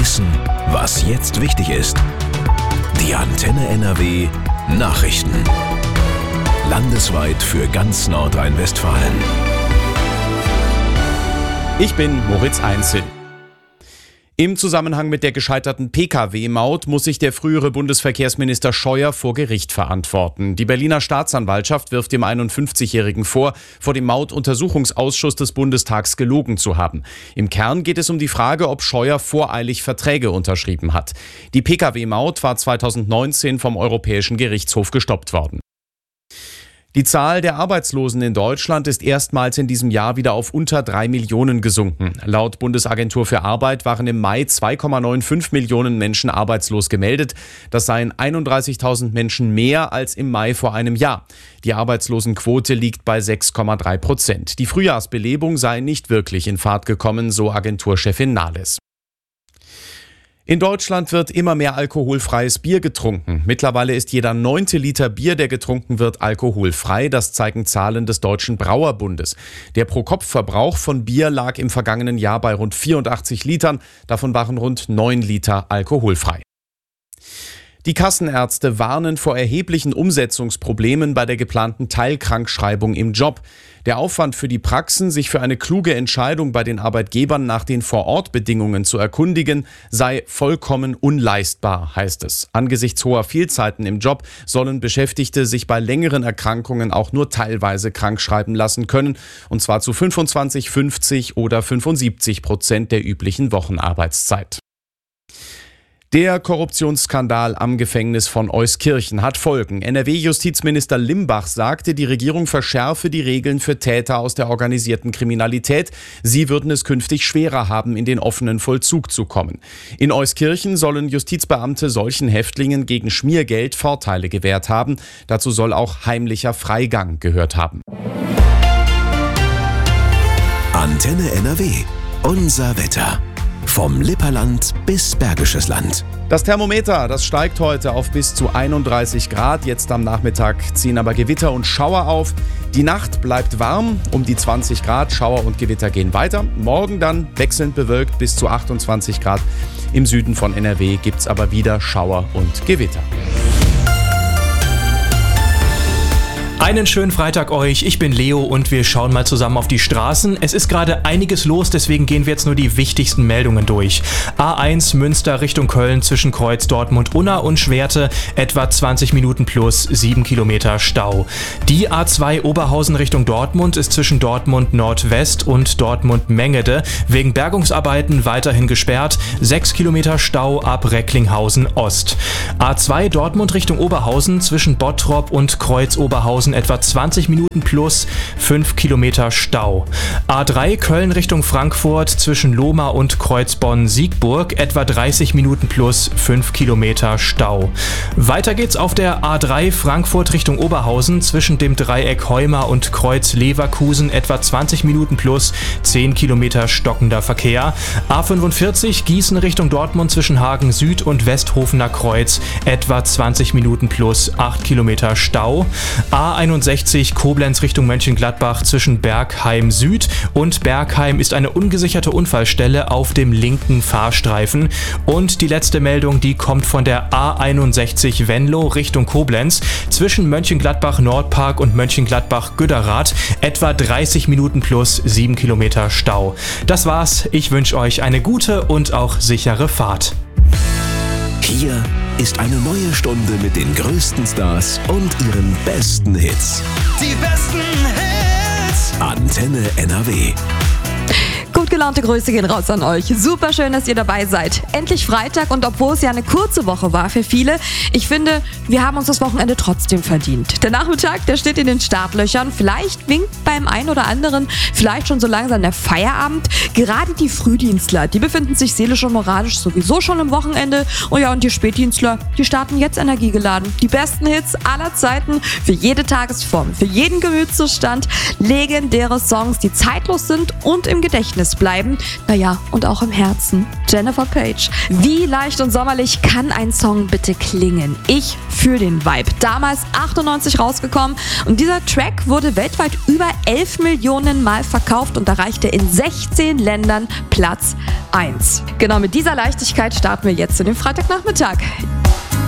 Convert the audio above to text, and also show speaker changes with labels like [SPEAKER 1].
[SPEAKER 1] wissen, was jetzt wichtig ist. Die Antenne NRW Nachrichten. Landesweit für ganz Nordrhein-Westfalen.
[SPEAKER 2] Ich bin Moritz Einzel. Im Zusammenhang mit der gescheiterten Pkw-Maut muss sich der frühere Bundesverkehrsminister Scheuer vor Gericht verantworten. Die Berliner Staatsanwaltschaft wirft dem 51-Jährigen vor dem Mautuntersuchungsausschuss des Bundestags gelogen zu haben. Im Kern geht es um die Frage, ob Scheuer voreilig Verträge unterschrieben hat. Die Pkw-Maut war 2019 vom Europäischen Gerichtshof gestoppt worden. Die Zahl der Arbeitslosen in Deutschland ist erstmals in diesem Jahr wieder auf unter 3 Millionen gesunken. Laut Bundesagentur für Arbeit waren im Mai 2,95 Millionen Menschen arbeitslos gemeldet. Das seien 31.000 Menschen mehr als im Mai vor einem Jahr. Die Arbeitslosenquote liegt bei 6,3%. Die Frühjahrsbelebung sei nicht wirklich in Fahrt gekommen, so Agenturchefin Nahles. In Deutschland wird immer mehr alkoholfreies Bier getrunken. Mittlerweile ist jeder 9. Liter Bier, der getrunken wird, alkoholfrei. Das zeigen Zahlen des Deutschen Brauerbundes. Der Pro-Kopf-Verbrauch von Bier lag im vergangenen Jahr bei rund 84 Litern. Davon waren rund 9 Liter alkoholfrei. Die Kassenärzte warnen vor erheblichen Umsetzungsproblemen bei der geplanten Teilkrankschreibung im Job. Der Aufwand für die Praxen, sich für eine kluge Entscheidung bei den Arbeitgebern nach den Vorortbedingungen zu erkundigen, sei vollkommen unleistbar, heißt es. Angesichts hoher Fehlzeiten im Job sollen Beschäftigte sich bei längeren Erkrankungen auch nur teilweise krankschreiben lassen können, und zwar zu 25, 50 oder 75% der üblichen Wochenarbeitszeit. Der Korruptionsskandal am Gefängnis von Euskirchen hat Folgen. NRW-Justizminister Limbach sagte, die Regierung verschärfe die Regeln für Täter aus der organisierten Kriminalität. Sie würden es künftig schwerer haben, in den offenen Vollzug zu kommen. In Euskirchen sollen Justizbeamte solchen Häftlingen gegen Schmiergeld Vorteile gewährt haben. Dazu soll auch heimlicher Freigang gehört haben.
[SPEAKER 1] Antenne NRW. Unser Wetter. Vom Lipperland bis Bergisches Land.
[SPEAKER 2] Das Thermometer, das steigt heute auf bis zu 31 Grad. Jetzt am Nachmittag ziehen aber Gewitter und Schauer auf. Die Nacht bleibt warm, um die 20 Grad. Schauer und Gewitter gehen weiter. Morgen dann wechselnd bewölkt bis zu 28 Grad. Im Süden von NRW gibt's aber wieder Schauer und Gewitter.
[SPEAKER 3] Einen schönen Freitag euch, ich bin Leo und wir schauen mal zusammen auf die Straßen. Es ist gerade einiges los, deswegen gehen wir jetzt nur die wichtigsten Meldungen durch. A1 Münster Richtung Köln zwischen Kreuz Dortmund-Unna und Schwerte, etwa 20 Minuten plus 7 Kilometer Stau. Die A2 Oberhausen Richtung Dortmund ist zwischen Dortmund Nordwest und Dortmund Mengede wegen Bergungsarbeiten weiterhin gesperrt, 6 Kilometer Stau ab Recklinghausen Ost. A2 Dortmund Richtung Oberhausen zwischen Bottrop und Kreuz Oberhausen etwa 20 Minuten plus 5 Kilometer Stau. A3 Köln Richtung Frankfurt zwischen Lohmar und Kreuzbonn-Siegburg etwa 30 Minuten plus 5 Kilometer Stau. Weiter geht's auf der A3 Frankfurt Richtung Oberhausen zwischen dem Dreieck Heuma und Kreuz Leverkusen etwa 20 Minuten plus 10 Kilometer stockender Verkehr. A45 Gießen Richtung Dortmund zwischen Hagen Süd und Westhofener Kreuz etwa 20 Minuten plus 8 Kilometer Stau. A61 Koblenz Richtung Mönchengladbach zwischen Bergheim Süd und Bergheim ist eine ungesicherte Unfallstelle auf dem linken Fahrstreifen. Und die letzte Meldung, die kommt von der A61 Venlo Richtung Koblenz zwischen Mönchengladbach Nordpark und Mönchengladbach Güderath etwa 30 Minuten plus 7 Kilometer Stau. Das war's, ich wünsche euch eine gute und auch sichere Fahrt.
[SPEAKER 1] Hier ist eine neue Stunde mit den größten Stars und ihren besten Hits.
[SPEAKER 4] Die besten Hits.
[SPEAKER 1] Antenne NRW.
[SPEAKER 5] Gut gelaunte Grüße gehen raus an euch. Super schön, dass ihr dabei seid. Endlich Freitag und obwohl es ja eine kurze Woche war für viele, ich finde, wir haben uns das Wochenende trotzdem verdient. Der Nachmittag, der steht in den Startlöchern. Vielleicht winkt beim einen oder anderen vielleicht schon so langsam der Feierabend. Gerade die Frühdienstler, die befinden sich seelisch und moralisch sowieso schon im Wochenende. Und die Spätdienstler, die starten jetzt energiegeladen. Die besten Hits aller Zeiten für jede Tagesform, für jeden Gemütszustand. Legendäre Songs, die zeitlos sind und im Gedächtnis bleiben. bleiben. Naja, und auch im Herzen. Jennifer Page. Wie leicht und sommerlich kann ein Song bitte klingen? Ich fühle den Vibe. Damals 98 rausgekommen und dieser Track wurde weltweit über 11 Millionen Mal verkauft und erreichte in 16 Ländern Platz 1. Genau mit dieser Leichtigkeit starten wir jetzt in den Freitagnachmittag.